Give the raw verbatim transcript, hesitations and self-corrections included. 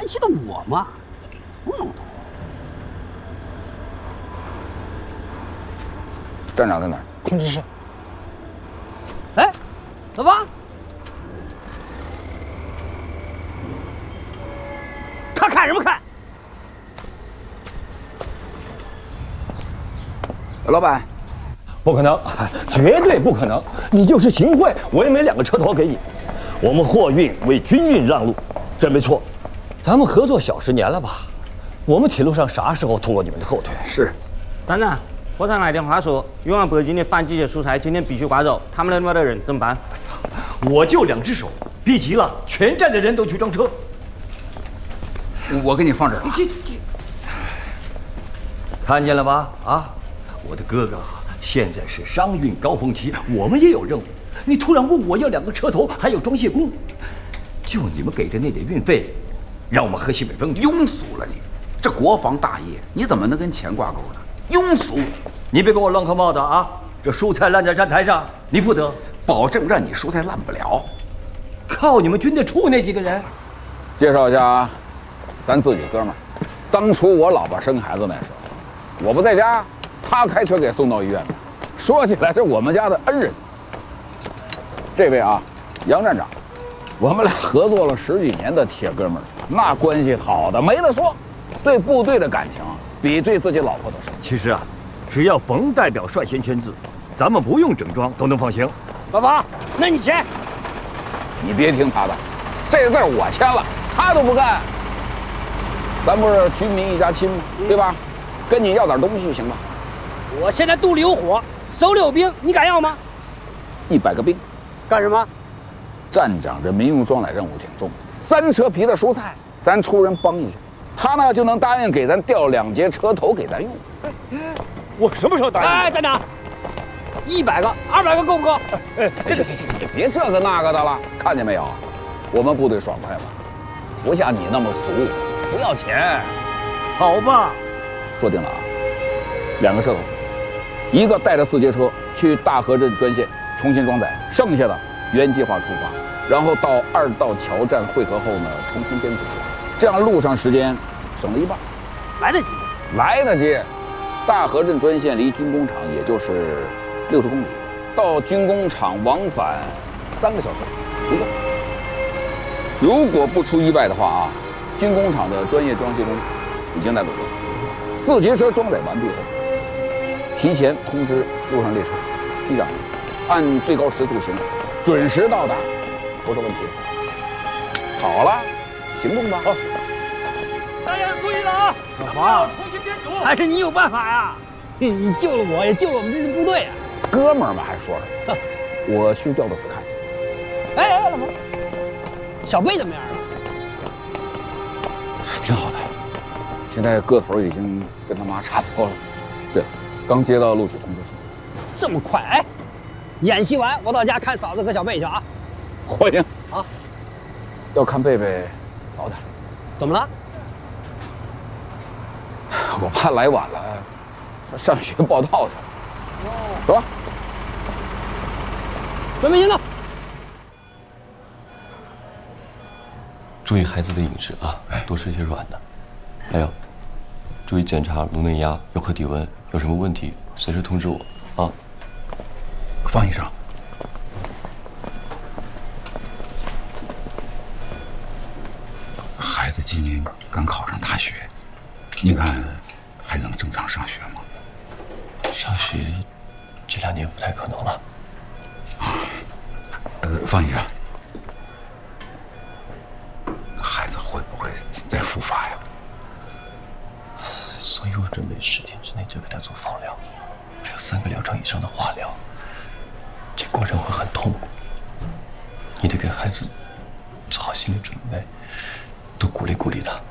系的我吗？不能动。 站长在哪儿？ 控制室。 哎，老八，看看什么看？ 老板， 不可能，绝对不可能！你就是行贿，我也没两个车头给你。我们货运为军运让路，这没错。咱们合作小十年了吧？我们铁路上啥时候拖过你们的后腿？ 是。 站长，火场来电话说，运往北京的反季节蔬菜今天必须挂走，他们那边的人怎么办？ 我就两只手，逼急了，全站的人都去装车。 我给你放这儿了。 看见了吧？啊，我的哥哥，现在是商运高峰期，我们也有任务。你突然问我要两个车头，还有装卸工，就你们给的那点运费，让我们喝西北风。 庸俗了你！这国防大业，你怎么能跟钱挂钩呢？庸俗！ 你别给我乱扣帽子啊！这蔬菜烂在站台上，你负责， 保证让你蔬菜烂不了。 靠你们军队处那几个人。 介绍一下啊，咱自己哥们儿。当初我老婆生孩子那时候，我不在家，他开车给送到医院的。说起来，这我们家的恩人。这位啊，杨站长，我们俩合作了十几年的铁哥们儿，那关系好的没得说，对部队的感情比对自己老婆都深。 其实啊，只要冯代表率先签字，咱们不用整装都能放行。 老八，那你签？ 你别听他的，这字我签了，他都不干。咱不是军民一家亲吗？对吧？跟你要点东西行吗？ 我现在肚里有火，手里有兵，你敢要吗？ 一百个兵。 干什么？ 站长这民用装载任务挺重，三车皮的蔬菜，咱出人帮一下，他呢就能答应给咱调两节车头给咱用。 我什么时候答应？ 哎，站长，一百个、二百个够不够？ 哎，行行行，你别这个那个的了，看见没有？我们部队爽快了，不像你那么俗，不要钱。 好吧， 说定了啊，两个车头，一个带着四节车去大河镇专线重新装载，剩下的原计划出发，然后到二道桥站汇合后呢，重新编组，这样路上时间省了一半， 来得及， 来得及。大河镇专线离军工厂也就是六十公里，到军工厂往返三个小时，不够。如果不出意外的话啊，军工厂的专业装卸工已经在路上，四节车装载完毕后，提前通知路上列车，机长按最高时速行，准时到达，不是问题。好了，行动吧。好， 大家注意了啊！ 老黄， 重新编组。 还是你有办法呀？你你救了我，也救了我们这支部队啊！ 哥们儿嘛，还说什么？我去调度室看。 哎哎，老黄，小贝怎么样了？ 挺好的，现在个头已经跟他妈差不多了。对了，刚接到录取通知书。 这么快？哎，演习完我到家看嫂子和小贝去啊！ 欢迎啊！ 要看贝贝早点。 怎么了？ 我怕来晚了，上学报道去。走吧。 准备行动。 注意孩子的饮食啊，多吃一些软的。还有，注意检查颅内压、游客体温，有什么问题随时通知我啊。 方医生，孩子今年刚考上大学，你看还能正常上学吗？ 上学这两年不太可能了。 啊，呃，方医生，孩子会不会再复发呀？ 所以我准备十天之内就给他做放疗，还有三个疗程以上的化疗。这过程会很痛苦，你得给孩子做好心理准备，多鼓励鼓励他。